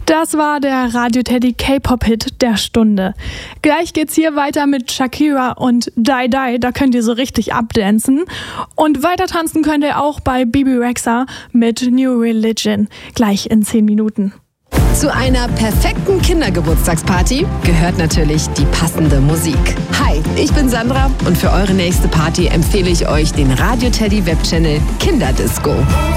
Das war der Radio Teddy K-Pop-Hit der Stunde. Gleich geht's hier weiter mit Shakira und Die Die, da könnt ihr so richtig abdancen. Und weiter tanzen könnt ihr auch bei Bebe Rexha mit New Religion, gleich in 10 Minuten. Zu einer perfekten Kindergeburtstagsparty gehört natürlich die passende Musik. Hi, ich bin Sandra und für eure nächste Party empfehle ich euch den Radio Teddy Webchannel Kinderdisco.